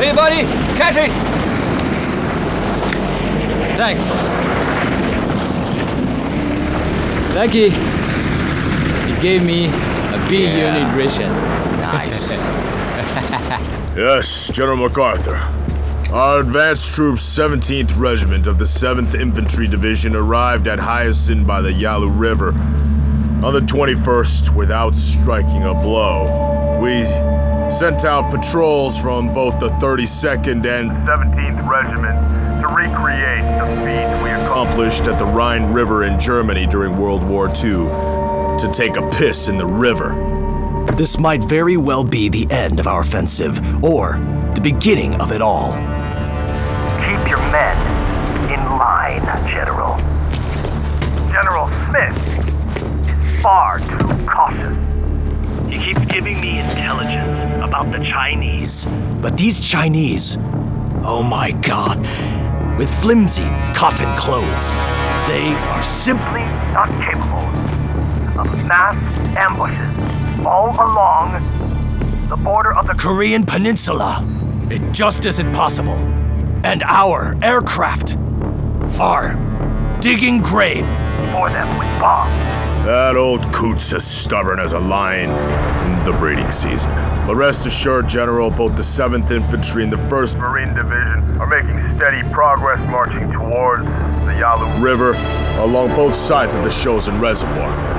Hey, buddy, catch it! Thanks. Becky, he gave me a B-unit ration. Nice. Yes, General MacArthur. Our advanced troops, 17th Regiment of the 7th Infantry Division, arrived at Hyacinth by the Yalu River on the 21st without striking a blow. We sent out patrols from both the 32nd and 17th Regiments to recreate the feat we accomplished at the Rhine River in Germany during World War II, to take a piss in the river. This might very well be the end of our offensive, or the beginning of it all. Keep your men in line, General. General Smith is far too cautious. He keeps giving me intelligence about the Chinese. But these Chinese, oh my God, with flimsy cotton clothes, they are simply Not capable of mass ambushes all along the border of the Korean Peninsula. It just isn't possible. And our aircraft are digging grave for them with bombs. That old coot's as stubborn as a lion in the breeding season. But rest assured, General, both the 7th Infantry and the 1st Marine Division are making steady progress marching towards the Yalu River along both sides of the Chosin Reservoir.